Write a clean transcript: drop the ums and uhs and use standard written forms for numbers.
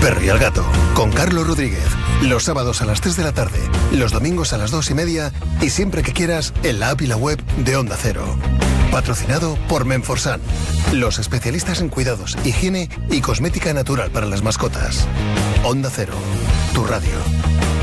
Perro y el gato, con Carlos Rodríguez. Los sábados a las 3 de la tarde, los domingos a las 2:30 y siempre que quieras en la app y la web de Onda Cero. Patrocinado por Menforsan, los especialistas en cuidados, higiene y cosmética natural para las mascotas. Onda Cero, tu radio.